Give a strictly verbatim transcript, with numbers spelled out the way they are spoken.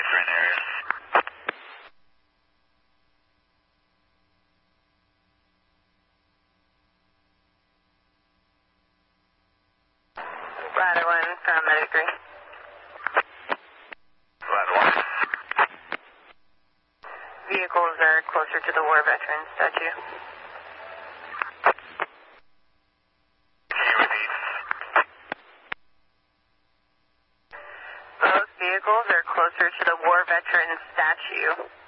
different areas. Ladder one, paramedic three. Ladder one. Vehicles are closer to the war veterans statue. Can you repeat? Both vehicles are closer to the war veterans statue.